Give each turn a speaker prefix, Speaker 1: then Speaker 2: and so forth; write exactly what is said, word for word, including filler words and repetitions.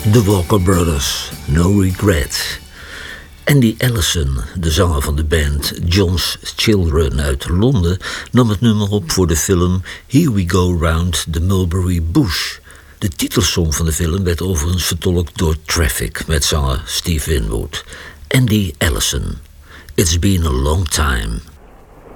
Speaker 1: The Walker Brothers, No Regret. Andy Ellison, de zanger van de band John's Children uit Londen, nam het nummer op voor de film Here We Go Round the Mulberry Bush. De titelsong van de film werd overigens vertolkt door Traffic met zanger Steve Winwood. Andy Ellison, It's Been a Long Time.